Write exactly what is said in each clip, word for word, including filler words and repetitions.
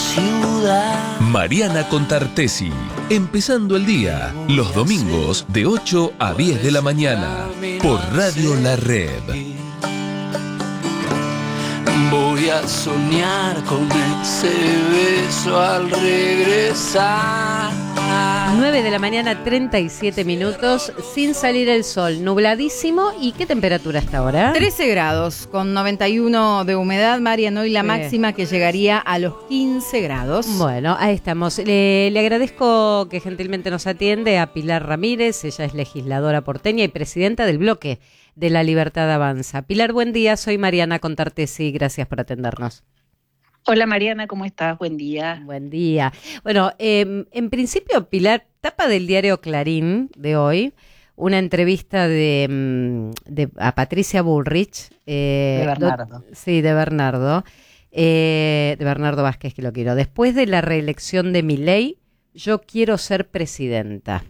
ciudad. Mariana Contartesi, empezando el día, los domingos de ocho a diez de la mañana, por Radio La Red. Voy a soñar con ese beso al regresar. nueve de la mañana, treinta y siete minutos, sin salir el sol, nubladísimo. ¿Y qué temperatura hasta ahora? trece grados, con noventa y uno de humedad, Mariano, y la Sí. máxima que llegaría a los quince grados. Bueno, ahí estamos. Le, le agradezco que gentilmente nos atiende a Pilar Ramírez. Ella es legisladora porteña y presidenta del bloque de La Libertad Avanza. Pilar, buen día. Soy Mariana Contartesi. Gracias por atendernos. Hola Mariana, ¿cómo estás? Buen día. Buen día. Bueno, eh, en principio, Pilar, tapa del diario Clarín de hoy, una entrevista de, de a Patricia Bullrich. Eh, De Bernardo. Do, sí, de Bernardo. Eh, de Bernardo Vázquez, que lo quiero. Después de la reelección de Milei, yo quiero ser presidenta.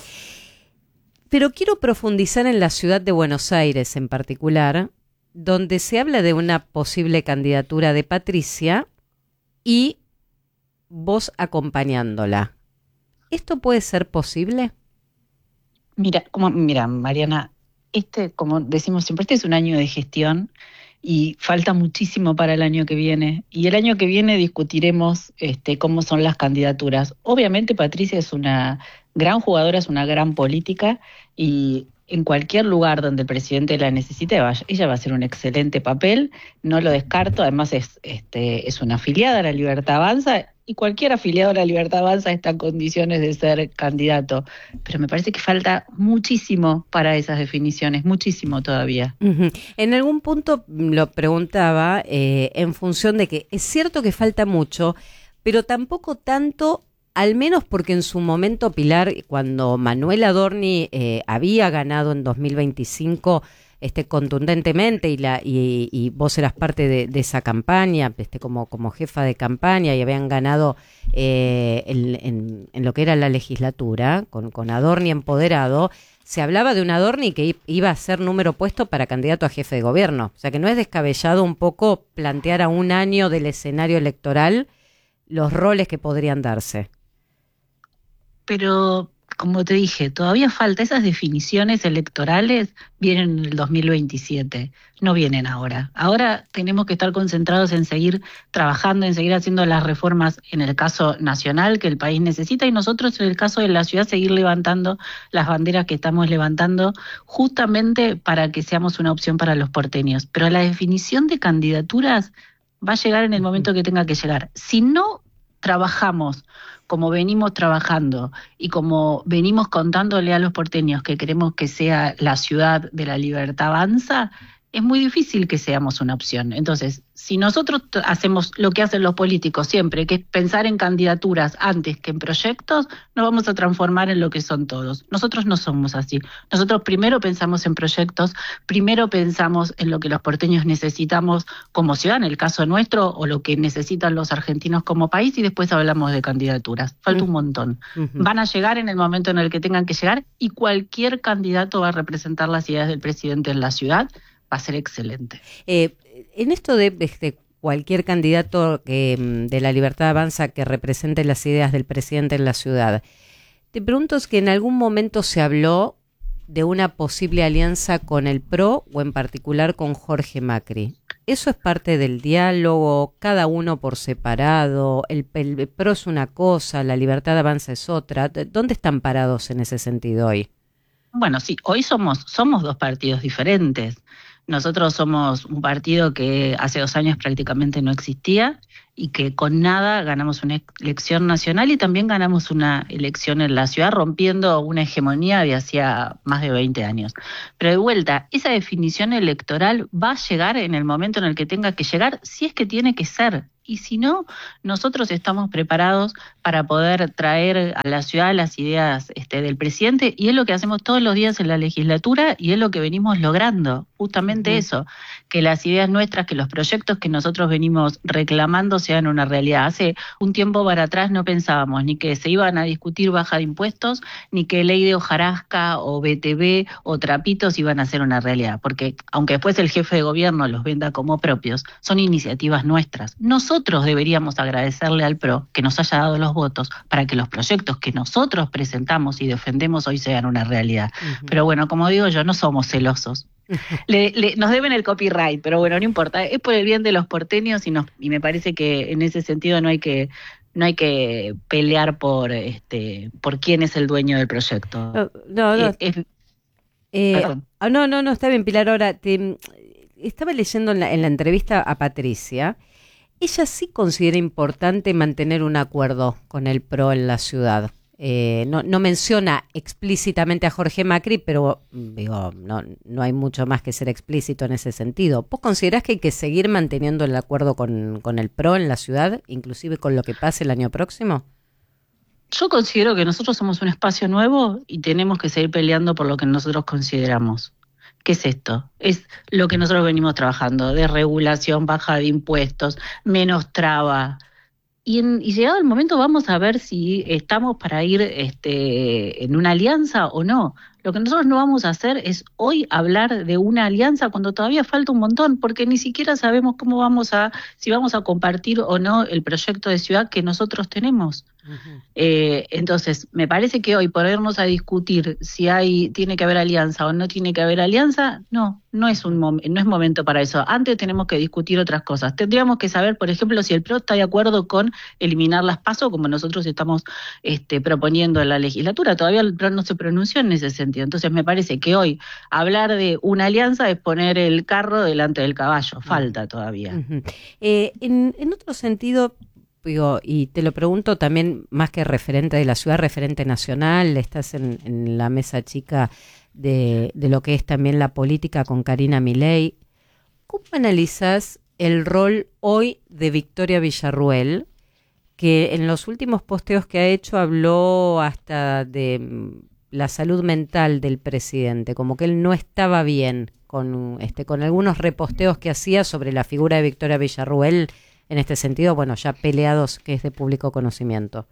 Pero quiero profundizar en la ciudad de Buenos Aires en particular, donde se habla de una posible candidatura de Patricia y vos acompañándola. ¿Esto puede ser posible? Mira, como, mira, Mariana, este, como decimos siempre, este es un año de gestión y falta muchísimo para el año que viene. Y el año que viene discutiremos este, cómo son las candidaturas. Obviamente Patricia es una gran jugadora, es una gran política y en cualquier lugar donde el presidente la necesite, ella va a hacer un excelente papel, no lo descarto, además es, este, es una afiliada a La Libertad Avanza y cualquier afiliado a La Libertad Avanza está en condiciones de ser candidato, pero me parece que falta muchísimo para esas definiciones, muchísimo todavía. Uh-huh. En algún punto lo preguntaba eh, en función de que es cierto que falta mucho, pero tampoco tanto. Al menos porque en su momento, Pilar, cuando Manuel Adorni eh, había ganado en dos mil veinticinco este, contundentemente y, la, y, y vos eras parte de, de esa campaña este, como, como jefa de campaña y habían ganado eh, el, en, en lo que era la legislatura, con, con Adorni empoderado, se hablaba de un Adorni que iba a ser número puesto para candidato a jefe de gobierno. O sea que no es descabellado un poco plantear a un año del escenario electoral los roles que podrían darse. Pero, como te dije, todavía falta. Esas definiciones electorales vienen en el dos mil veintisiete, no vienen ahora. Ahora tenemos que estar concentrados en seguir trabajando, en seguir haciendo las reformas en el caso nacional que el país necesita y nosotros en el caso de la ciudad seguir levantando las banderas que estamos levantando justamente para que seamos una opción para los porteños. Pero la definición de candidaturas va a llegar en el momento que tenga que llegar. Si no trabajamos como venimos trabajando y como venimos contándole a los porteños que queremos que sea la ciudad de La Libertad Avanza, es muy difícil que seamos una opción. Entonces, si nosotros t- hacemos lo que hacen los políticos siempre, que es pensar en candidaturas antes que en proyectos, nos vamos a transformar en lo que son todos. Nosotros no somos así. Nosotros primero pensamos en proyectos, primero pensamos en lo que los porteños necesitamos como ciudad, en el caso nuestro, o lo que necesitan los argentinos como país, y después hablamos de candidaturas. Falta un montón. Uh-huh. Van a llegar en el momento en el que tengan que llegar y cualquier candidato va a representar las ideas del presidente en la ciudad. Va a ser excelente. Eh, en esto de, de cualquier candidato que, de La Libertad Avanza que represente las ideas del presidente en la ciudad, te pregunto si en algún momento se habló de una posible alianza con el P R O o en particular con Jorge Macri. ¿Eso es parte del diálogo? ¿Cada uno por separado? ¿El, el P R O es una cosa, La Libertad Avanza es otra? ¿Dónde están parados en ese sentido hoy? Bueno, sí, hoy somos, somos dos partidos diferentes. Nosotros somos un partido que hace dos años prácticamente no existía y que con nada ganamos una elección nacional y también ganamos una elección en la ciudad, rompiendo una hegemonía de hacía más de veinte años. Pero de vuelta, esa definición electoral va a llegar en el momento en el que tenga que llegar, si es que tiene que ser. Y si no, nosotros estamos preparados para poder traer a la ciudad las ideas este, del presidente, y es lo que hacemos todos los días en la legislatura y es lo que venimos logrando, justamente uh-huh. eso, que las ideas nuestras, que los proyectos que nosotros venimos reclamando sean una realidad. Hace un tiempo para atrás no pensábamos ni que se iban a discutir baja de impuestos, ni que ley de hojarasca o B T V o trapitos iban a ser una realidad, porque aunque después el jefe de gobierno los venda como propios, son iniciativas nuestras. Nosotros deberíamos agradecerle al P R O que nos haya dado los votos para que los proyectos que nosotros presentamos y defendemos hoy sean una realidad. Uh-huh. Pero bueno, como digo yo, no somos celosos. Le, le, nos deben el copyright, pero bueno, no importa, es por el bien de los porteños y, nos, y me parece que en ese sentido no hay que no hay que pelear por este por quién es el dueño del proyecto. No, no, no. Es, es, eh, oh, no, no, no, está bien, Pilar. Ahora, te, estaba leyendo en la, en la entrevista a Patricia, ella sí considera importante mantener un acuerdo con el P R O en la ciudad. Eh, no, no menciona explícitamente a Jorge Macri, pero digo, no, no hay mucho más que ser explícito en ese sentido. ¿Vos considerás que hay que seguir manteniendo el acuerdo con, con el P R O en la ciudad, inclusive con lo que pase el año próximo? Yo considero que nosotros somos un espacio nuevo y tenemos que seguir peleando por lo que nosotros consideramos. ¿Qué es esto? Es lo que nosotros venimos trabajando, de regulación, baja de impuestos, menos traba. Y, en, y llegado el momento vamos a ver si estamos para ir este, en una alianza o no. Lo que nosotros no vamos a hacer es hoy hablar de una alianza cuando todavía falta un montón, porque ni siquiera sabemos cómo vamos a, si vamos a compartir o no el proyecto de ciudad que nosotros tenemos. Uh-huh. Eh, entonces, me parece que hoy ponernos a discutir si hay, tiene que haber alianza o no tiene que haber alianza, no, no es un mom- no es momento para eso. Antes tenemos que discutir otras cosas. Tendríamos que saber, por ejemplo, si el P R O está de acuerdo con eliminar las PASO, como nosotros estamos este, proponiendo en la legislatura. Todavía el P R O no se pronunció en ese sentido. Entonces, me parece que hoy hablar de una alianza es poner el carro delante del caballo. Falta todavía. Uh-huh. Eh, en, en otro sentido, digo, y te lo pregunto también más que referente de la ciudad, referente nacional, estás en, en la mesa chica de, de lo que es también la política con Karina Milei. ¿Cómo analizas el rol hoy de Victoria Villarruel, que en los últimos posteos que ha hecho habló hasta de la salud mental del presidente, como que él no estaba bien con, este, con algunos reposteos que hacía sobre la figura de Victoria Villarruel? En este sentido, bueno, ya peleados, que es de público conocimiento.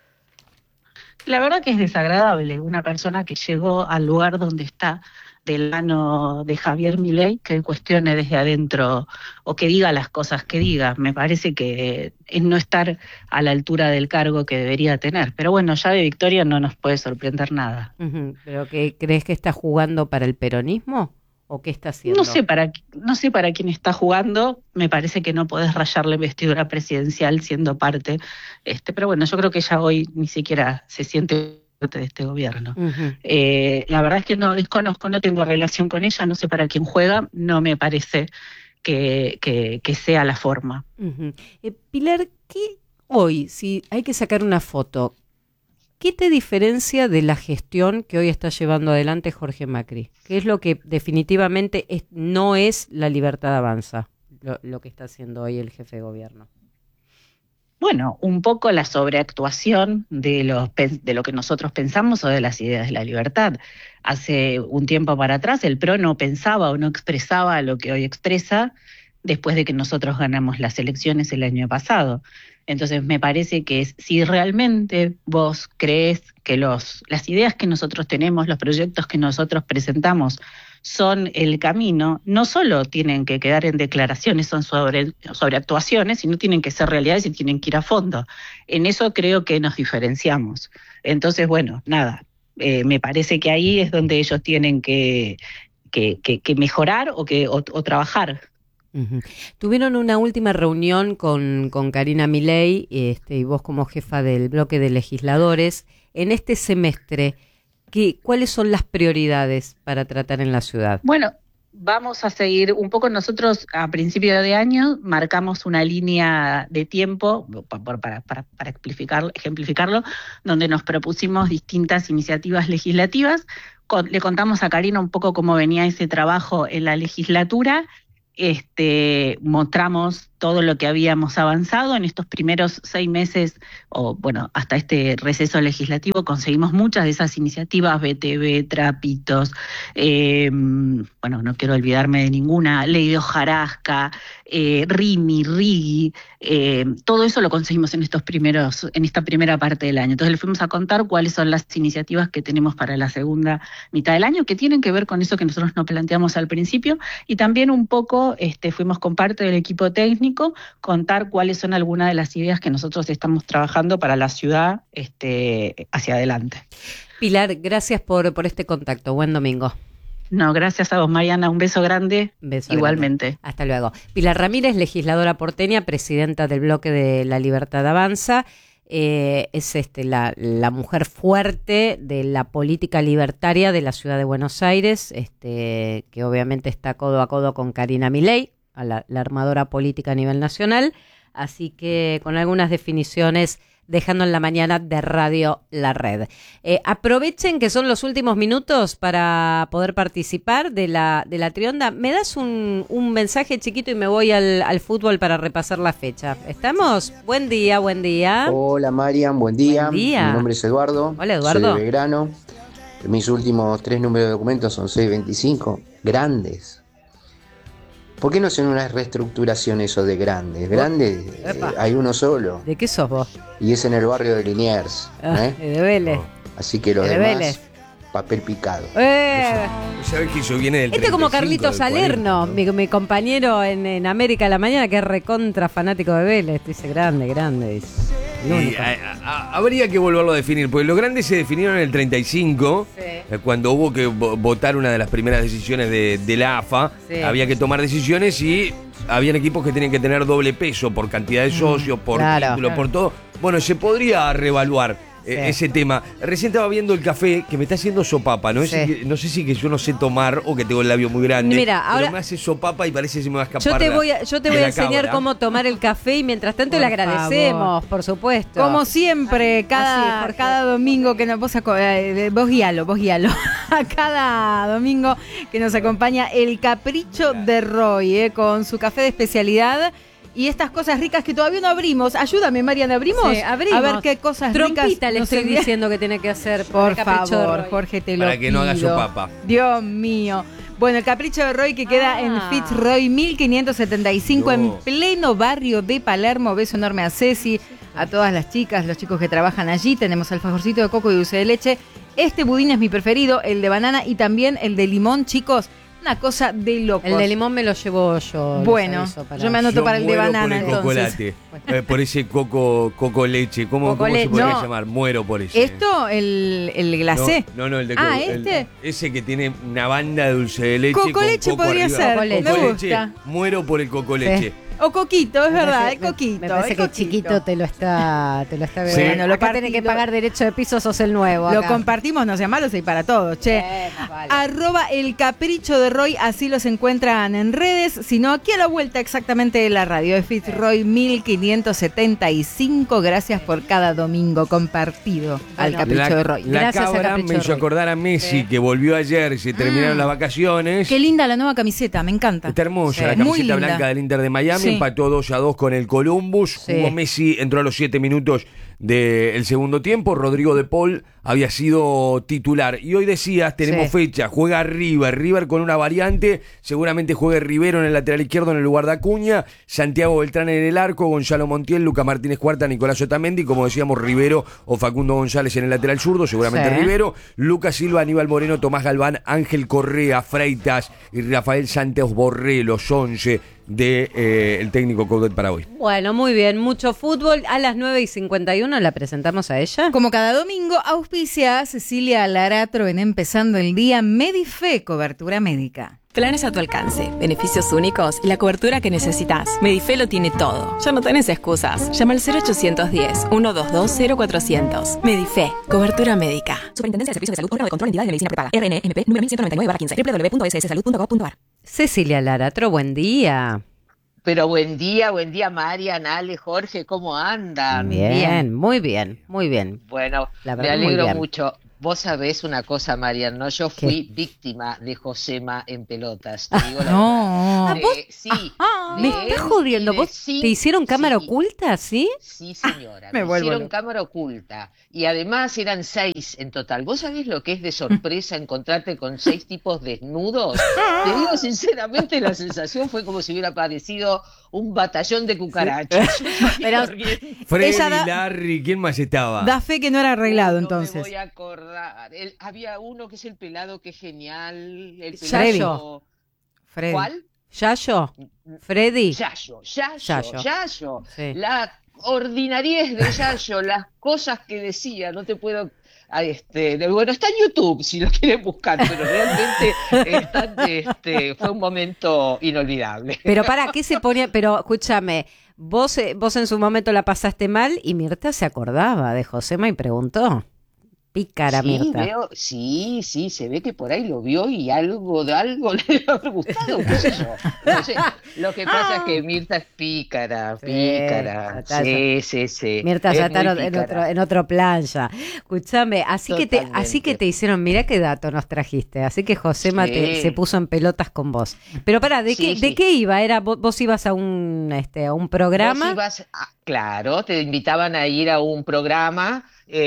La verdad que es desagradable una persona que llegó al lugar donde está del mano de Javier Milei, que cuestione desde adentro o que diga las cosas que diga. Me parece que es no estar a la altura del cargo que debería tener. Pero bueno, ya de Victoria no nos puede sorprender nada. Uh-huh. ¿Pero qué crees que está jugando para el peronismo? ¿O qué está haciendo? No sé para no sé para quién está jugando. Me parece que no podés rayarle vestidura presidencial siendo parte. Este, pero bueno, yo creo que ella hoy ni siquiera se siente parte de este gobierno. Uh-huh. Eh, la verdad es que no desconozco, no tengo relación con ella, no sé para quién juega, no me parece que, que, que sea la forma. Uh-huh. Eh, Pilar, ¿qué hoy, si hay que sacar una foto, qué te diferencia de la gestión que hoy está llevando adelante Jorge Macri? ¿Qué es lo que definitivamente es, no es la Libertad Avanza, lo, lo que está haciendo hoy el jefe de gobierno? Bueno, un poco la sobreactuación de, los, de lo que nosotros pensamos o de las ideas de la libertad. Hace un tiempo para atrás el P R O no pensaba o no expresaba lo que hoy expresa después de que nosotros ganamos las elecciones el año pasado. Entonces me parece que es, si realmente vos crees que los, las ideas que nosotros tenemos, los proyectos que nosotros presentamos son el camino, no solo tienen que quedar en declaraciones, son sobre, sobre actuaciones, sino tienen que ser realidades y tienen que ir a fondo. En eso creo que nos diferenciamos. Entonces, bueno, nada, eh, me parece que ahí es donde ellos tienen que, que, que, que mejorar o, que, o, o trabajar. Uh-huh. Tuvieron una última reunión con, con Karina Milei este, y vos como jefa del bloque de legisladores. En este semestre, ¿qué, ¿cuáles son las prioridades para tratar en la ciudad? Bueno, vamos a seguir un poco. Nosotros a principio de año marcamos una línea de tiempo para, para, para, para ejemplificarlo, ejemplificarlo, donde nos propusimos distintas iniciativas legislativas. Con, le contamos a Karina un poco cómo venía ese trabajo en la legislatura. Este, mostramos todo lo que habíamos avanzado en estos primeros seis meses, o bueno, hasta este receso legislativo, conseguimos muchas de esas iniciativas, B T V, Trapitos, eh, bueno, no quiero olvidarme de ninguna, Ley de Hojarasca, eh, RIMI, RIGI, eh, todo eso lo conseguimos en estos primeros, en esta primera parte del año. Entonces le fuimos a contar cuáles son las iniciativas que tenemos para la segunda mitad del año, que tienen que ver con eso que nosotros nos planteamos al principio, y también un poco este, fuimos con parte del equipo técnico, contar cuáles son algunas de las ideas que nosotros estamos trabajando para la ciudad este, hacia adelante. Pilar, gracias por, por este contacto. Buen domingo. No, gracias a vos, Mariana. Un beso grande. Beso igualmente. Grande. Hasta luego. Pilar Ramírez, legisladora porteña, presidenta del bloque de La Libertad Avanza. Eh, es este la, la mujer fuerte de la política libertaria de la ciudad de Buenos Aires, este, que obviamente está codo a codo con Karina Milei, a la, la armadora política a nivel nacional. Así que con algunas definiciones dejando en la mañana de Radio La Red. Eh, aprovechen que son los últimos minutos para poder participar de la, de la trionda. ¿Me das un, un mensaje chiquito y me voy al, al fútbol para repasar la fecha? ¿Estamos? Buen día, buen día. Hola Marian, buen día. Buen día. Mi nombre es Eduardo. Hola Eduardo. Soy de Belgrano. Mis últimos tres números de documentos son seiscientos veinticinco. Grandes. ¿Por qué no hacen una reestructuración eso de grandes? Grandes, eh, hay uno solo. ¿De qué sos vos? Y es en el barrio de Liniers. Ah, ¿eh? de Vélez. Así que los de demás, Vélez. papel picado. Eh. ¿Sabés que eso viene del Este es como treinta y cinco, Carlitos del Salerno, cuarenta? mi, mi compañero en, en América a la Mañana, que es recontra fanático de Vélez. Dice grande, grande. Dice. El Y, único. a- a- habría que volverlo a definir, porque los grandes se definieron en el treinta y cinco, Sí. eh, cuando hubo que vo- votar una de las primeras decisiones de, de la A F A. Sí. Había que tomar decisiones y habían equipos que tenían que tener doble peso por cantidad de socios, por claro, título, claro. por todo. Bueno, se podría reevaluar eh, Sí. ese tema. Recién estaba viendo el café que me está haciendo sopapa. No, Sí. es que- no sé si que yo no sé tomar o que tengo el labio muy grande. Mira, ahora- pero me hace sopapa y parece que se me va a escapar. Yo te la- voy a, yo te de voy a la enseñar cabra. cómo tomar el café y mientras tanto Por le agradecemos, favor. por supuesto. Como siempre, cada, Así, Jorge. cada domingo que nos vos, aco- eh, vos guíalo, vos guíalo. A cada domingo que nos acompaña el Capricho de Roy, eh, con su café de especialidad y estas cosas ricas que todavía no abrimos. Ayúdame, Mariana, ¿abrimos? Sí, abrimos. A ver qué cosas Trompita ricas le nos estoy envía. diciendo que tiene que hacer Por el Capricho de favor, Roy. Jorge, te lo Para que no haga pido. sopapa. Dios mío. Bueno, el Capricho de Roy que queda Ah. en Fitzroy mil quinientos setenta y cinco, No. en pleno barrio de Palermo. Beso enorme a Ceci, a todas las chicas, los chicos que trabajan allí. Tenemos alfajorcito de coco y dulce de leche. Este budín es mi preferido, el de banana y también el de limón, chicos. Una cosa de locos. El de limón me lo llevo yo. les Bueno, aviso para- yo me anoto Yo para el de muero banana, por el entonces. cocolate, eh, por ese coco, coco leche. ¿Cómo, Coco cómo se leche. podría No. llamar? Muero por ese. Esto, el, el glacé. No, no, no, el de Ah, coco- el- ¿este? ese que tiene una banda de dulce de leche. Coco con leche coco podría arriba. ser, Coco leche. me Coco gusta. leche, muero por el coco leche. O coquito, es Me verdad, parece- el coquito. Me parece el que coquito. chiquito te lo está, te lo está Sí. Bueno, Bueno, lo acá tenés partí- que pagar derecho de piso, sos el nuevo. Lo acá. compartimos, no sea malo, soy para todos, che. Bueno, vale. Arroba el Capricho de Roy, así los encuentran en redes, sino aquí a la vuelta exactamente de la radio de Fitzroy mil quinientos setenta y cinco. Gracias por cada domingo compartido al Bueno, Capricho la, de Roy. La Gracias al cabra Capricho me de hizo Roy. acordar a Messi, Sí. que volvió ayer, se terminaron Mm. las vacaciones. Qué linda la nueva camiseta, me encanta. Está hermosa, Sí. la Muy camiseta linda. blanca del Inter de Miami, Sí. empató dos a dos con el Columbus, Sí. jugó Messi, entró a los siete minutos del segundo tiempo, Rodrigo de Paul había sido titular, y hoy decías, tenemos Sí. fecha, juega River, River con una variante, seguramente juegue Rivero en el lateral izquierdo en el lugar de Acuña, Santiago Beltrán en el arco, Gonzalo Montiel, Luca Martínez Cuarta, Nicolás Otamendi, como decíamos, Rivero o Facundo González en el lateral zurdo, seguramente Sí. Rivero, Lucas Silva, Aníbal Moreno, Tomás Galván, Ángel Correa, Freitas y Rafael Santos Borré, los once de eh, el técnico Coudet para hoy. Bueno, muy bien, mucho fútbol. A las nueve y cincuenta y uno la presentamos a ella. Como cada domingo, auspicia a Cecilia Laratro en Empezando el Día Medife, cobertura médica. Planes a tu alcance, beneficios únicos y la cobertura que necesitas. Medife lo tiene todo. Ya no tenés excusas. Llama al cero ochocientos diez, ciento veintidós, cero cuatrocientos. Medife, cobertura médica. Superintendencia de Servicios de Salud, órgano de control de entidades de medicina prepaga. R N M P número mil ciento noventa y nueve barra quince. doble u doble u doble u punto s s salud punto gov punto a r. Cecilia Laratro, buen día. Pero buen día, buen día, Marian, Ale, Jorge, ¿cómo andan? Bien, muy bien, muy bien. Bueno, La me verdad, muy alegro bien. mucho. Vos sabés una cosa, Marian, ¿no? Yo fui ¿Qué? víctima de Josema en pelotas. Te digo la No. verdad. De- sí. Me de estás él jodiendo. y de ¿Vos sí, te hicieron cámara sí. oculta, sí? Sí, señora. me Me, vuelvo hicieron loca. cámara oculta. Y además eran seis en total. ¿Vos sabés lo que es de sorpresa encontrarte con seis tipos desnudos? Te digo sinceramente, la sensación fue como si hubiera aparecido un batallón de cucarachas. Pero Freddy, ella da- Larry, ¿quién más estaba? Da fe que no era arreglado, No entonces. me voy a acordar. El- había uno que es el pelado que es genial. El Freddy. pelado. Freddy. ¿Cuál? ¿Yayo? ¿Freddy? Yayo, Yayo, Yayo. Yayo. Sí. La ordinariez de Yayo, las cosas que decía, no te puedo... ah, Este, bueno, está en YouTube si lo quieren buscar, pero realmente está, este, fue un momento inolvidable. Pero para, ¿qué se ponía? Pero escúchame, vos, eh, vos en su momento la pasaste mal y Mirta se acordaba de Josema y preguntó. Pícara, Sí, Mirta. veo, sí, sí, se ve que por ahí lo vio y algo de algo le debe haber gustado, qué sé yo. No sé. Lo que pasa es que Mirta es pícara, Sí, pícara. está- Sí, sí, sí. Mirta Es ya está muy en, en pícara. otro, en otro plan ya. Escúchame, así que, te, Totalmente. así que te hicieron, mira qué dato nos trajiste. Así que Josema Sí. te, se puso en pelotas con vos. Pero para, ¿de, Sí, qué, sí. ¿de qué iba? Era vos, vos ibas a un, este, a un programa. Vos ibas a- claro, te invitaban a ir a un programa,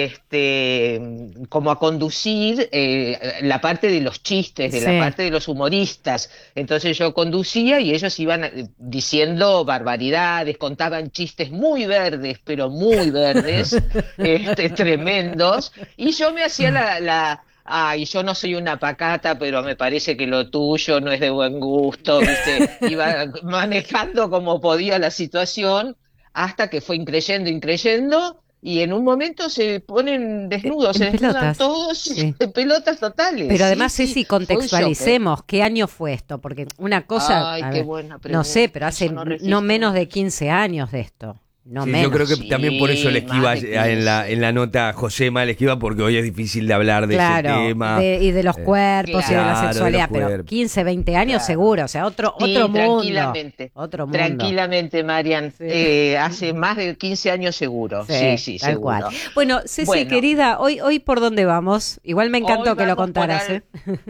este, como a conducir eh, la parte de los chistes, de Sí. la parte de los humoristas. Entonces yo conducía y ellos iban eh, diciendo barbaridades, contaban chistes muy verdes, pero muy verdes, este, tremendos, y yo me hacía la, la Ay, yo no soy una pacata, pero me parece que lo tuyo no es de buen gusto, ¿viste? Iba manejando como podía la situación hasta que fue increyendo, increyendo, y en un momento se ponen desnudos, En se desnudan pelotas, todos sí. en pelotas totales. Pero además, Sí, Ceci, sí, fue un shock, ¿eh? contextualicemos, ¿qué año fue esto? Porque una cosa, Ay, a qué ver, buena no pregunta, sé, pero hace eso no no, registro. menos de quince años de esto. No Sí, menos. yo creo que Sí, también por eso le esquiva más de a- en la, quince. en la nota Josema, le esquiva porque hoy es difícil de hablar de Claro, ese tema. de- y de los Eh, cuerpos y de la claro, de los sexualidad, pero cuerpos. quince, veinte años Claro. seguro, o sea, otro, Sí, otro mundo. tranquilamente. Otro mundo. Tranquilamente, Marian. Sí. Eh, hace más de quince años seguro. Sí, sí, tal seguro. cual. Bueno, Ceci, Bueno. querida, hoy, hoy ¿por dónde vamos? Igual me encantó Hoy que lo vamos por contaras, al- ¿eh?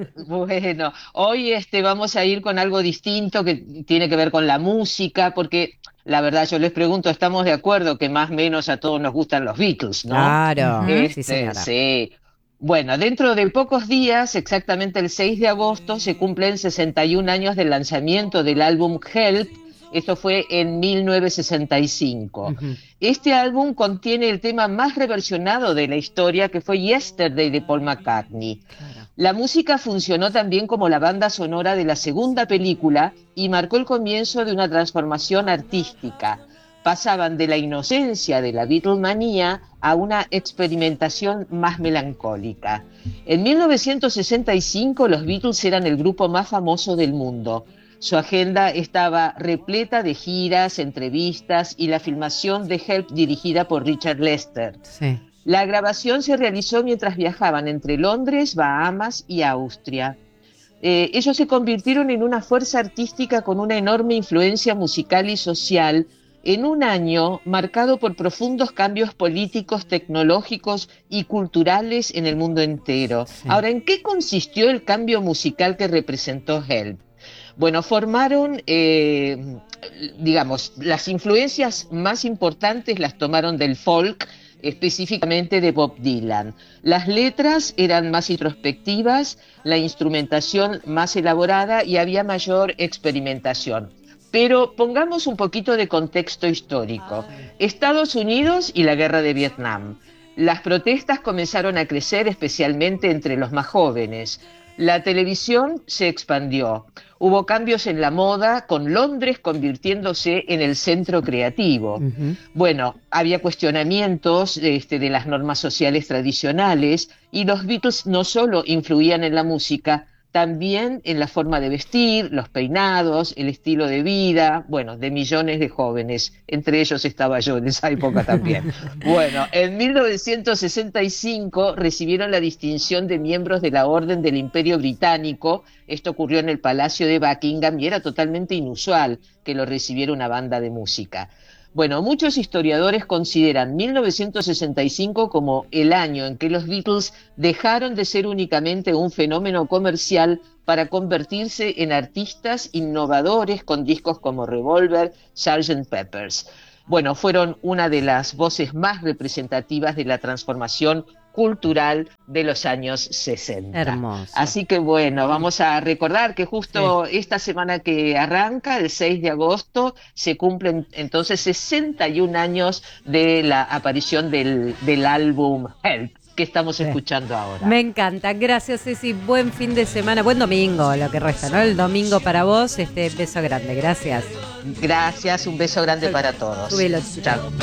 Bueno, hoy este, vamos a ir con algo distinto que tiene que ver con la música, porque la verdad yo les pregunto, ¿estamos de acuerdo que más o menos a todos nos gustan los Beatles, no? Claro, Este, sí, señora. sí. Bueno, dentro de pocos días, exactamente el seis de agosto, se cumplen sesenta y un años del lanzamiento del álbum Help. Esto fue en mil novecientos sesenta y cinco. Ujú. Este álbum contiene el tema más reversionado de la historia, que fue Yesterday de Paul McCartney. La música funcionó también como la banda sonora de la segunda película y marcó el comienzo de una transformación artística. Pasaban de la inocencia de la Beatlemanía a una experimentación más melancólica. En mil novecientos sesenta y cinco los Beatles eran el grupo más famoso del mundo. Su agenda estaba repleta de giras, entrevistas y la filmación de Help dirigida por Richard Lester. Sí. La grabación se realizó mientras viajaban entre Londres, Bahamas y Austria. Eh, ellos se convirtieron en una fuerza artística con una enorme influencia musical y social en un año marcado por profundos cambios políticos, tecnológicos y culturales en el mundo entero. Sí. Ahora, ¿en qué consistió el cambio musical que representó Help? Bueno, formaron, eh, digamos, las influencias más importantes las tomaron del folk, específicamente de Bob Dylan. Las letras eran más introspectivas, la instrumentación más elaborada y había mayor experimentación. Pero pongamos un poquito de contexto histórico. Estados Unidos y la guerra de Vietnam. Las protestas comenzaron a crecer especialmente entre los más jóvenes. La televisión se expandió. Hubo cambios en la moda, con Londres convirtiéndose en el centro creativo. Ujú. Bueno, había cuestionamientos este, de las normas sociales tradicionales y los Beatles no solo influían en la música, también en la forma de vestir, los peinados, el estilo de vida, bueno, de millones de jóvenes. Entre ellos estaba yo en esa época también. Bueno, en mil novecientos sesenta y cinco recibieron la distinción de miembros de la Orden del Imperio Británico. Esto ocurrió en el Palacio de Buckingham y era totalmente inusual que lo recibiera una banda de música. Bueno, muchos historiadores consideran mil novecientos sesenta y cinco como el año en que los Beatles dejaron de ser únicamente un fenómeno comercial para convertirse en artistas innovadores con discos como Revolver, sergeant Pepper's. Bueno, fueron una de las voces más representativas de la transformación cultural de los años sesenta. Hermoso. Así que bueno, vamos a recordar que justo sí. esta semana que arranca, el seis de agosto, se cumplen entonces sesenta y un años de la aparición del, del álbum Help, que estamos escuchando ahora. Me encanta, gracias Ceci, buen fin de semana, buen domingo, lo que resta, ¿no? El domingo para vos, este beso grande, gracias. Gracias, un beso grande para todos. Súbelo, chao.